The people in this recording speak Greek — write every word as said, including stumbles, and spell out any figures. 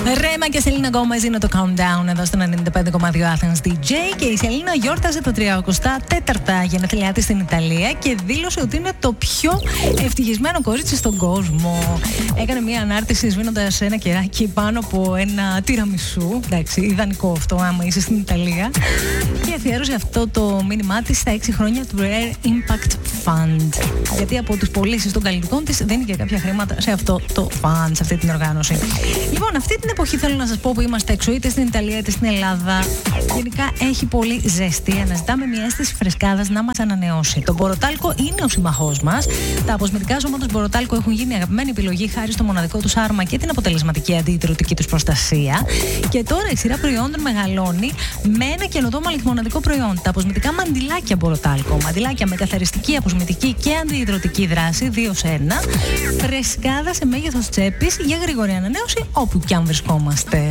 Ρέμα και Σελίνα Γκόμεζ είναι το Countdown εδώ στον ενενήντα πέντε κόμμα δύο Athens ντι τζέι. Και η Σελίνα γιόρταζε το τριακοστά τέταρτα γενέθλιά της στην Ιταλία και δήλωσε ότι είναι το πιο ευτυχισμένο κορίτσι στον κόσμο. Έκανε μια ανάρτηση σβήνοντας ένα κεράκι πάνω από ένα τυραμισού. Εντάξει, ιδανικό αυτό άμα είσαι στην Ιταλία. Και αφιέρωσε αυτό το μήνυμά της στα έξι χρόνια του Rare Impact Fund. Γιατί από τις πωλήσεις των καλλιτικών της δίνει και κάποια χρήματα σε αυτό το fund, σε αυτή την οργάνωση. Λοιπόν, αυτή την εποχή θέλω να σας πω που είμαστε έξω, είτε στην Ιταλία είτε στην Ελλάδα. Γενικά έχει πολύ ζέστη. Αναζητάμε μια αίσθηση φρεσκάδας να μας ανανεώσει. Το μποροτάλκο είναι ο συμμαχός μας. Τα αποσμητικά σώματα μποροτάλκο έχουν γίνει αγαπημένη επιλογή χάρη στο μοναδικό τους άρωμα και την αποτελεσματική αντιϊτρωτική τους προστασία. Και τώρα η σειρά προϊόντων μεγαλώνει με ένα καινοτόμο αληθμοναδικό προϊόν. Τα αποσμητικά μαντιλάκια μποροτάλκο. Μαντιλάκια με καθαριστική, αποσμητική και αντιϊτρωτική δράση δύο σε ένα. Φρεσκάδα σε μέγεθος τσέπης για γρήγορη ανανέωση όπου κι αν βρισκόμαστε.